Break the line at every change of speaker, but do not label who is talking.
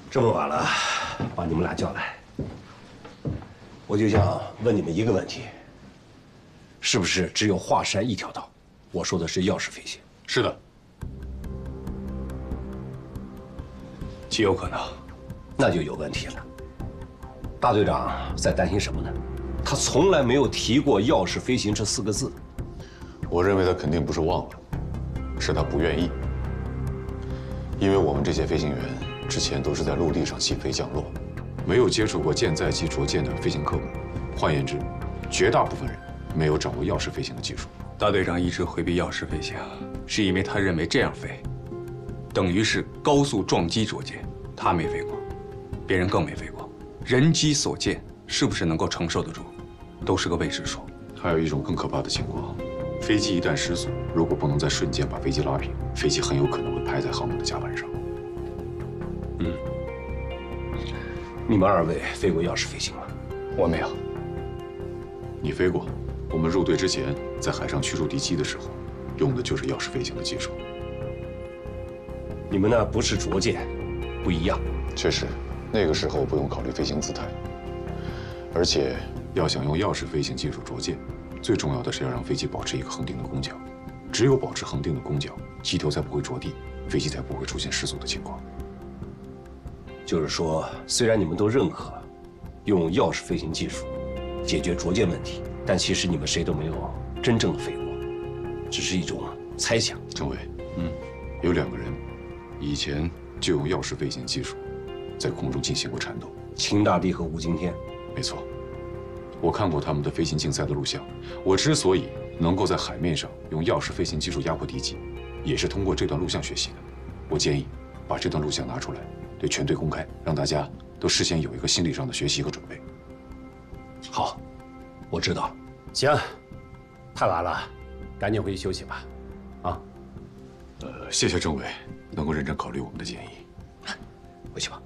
这么晚了，把你们俩叫来，我就想问你们一个问题：是不是只有华山一条道？我说的是钥匙飞行。
是的，极有可能。
那就有问题了。大队长在担心什么呢？他从来没有提过钥匙飞行这4个字。
我认为他肯定不是忘了，是他不愿意。因为我们这些飞行员之前都是在陆地上起飞降落，没有接触过舰载机着舰的飞行科目。换言之，绝大部分人没有掌握钥匙飞行的技术。
大队长一直回避钥匙飞行，是因为他认为这样飞，等于是高速撞击着舰。他没飞过，别人更没飞过，人机所见是不是能够承受得住，都是个未知数。
还有一种更可怕的情况，飞机一旦失速，如果不能在瞬间把飞机拉平，飞机很有可能会拍在航母的甲板上。
你们2位飞过钥匙飞行吗？
我没有。
你飞过，我们入队之前在海上驱逐敌机的时候，用的就是钥匙飞行的技术。
你们那不是着舰，不一样。
确实，那个时候不用考虑飞行姿态，而且要想用钥匙飞行技术着舰，最重要的是要让飞机保持一个恒定的攻角。只有保持恒定的攻角，机头才不会着地，飞机才不会出现失速的情况。
就是说，虽然你们都认可用钥匙飞行技术解决着舰问题，但其实你们谁都没有真正的飞过，只是一种猜想。
政委，有2个人以前就用钥匙飞行技术在空中进行过战斗。
秦大帝和吴京天。
没错，我看过他们的飞行竞赛的录像。我之所以能够在海面上用钥匙飞行技术压迫敌机，也是通过这段录像学习的。我建议把这段录像拿出来，对全队公开，让大家都事先有一个心理上的学习和准备。
好，我知道。
行，太晚了，赶紧回去休息吧。啊，
谢谢政委能够认真考虑我们的建议。
回去吧。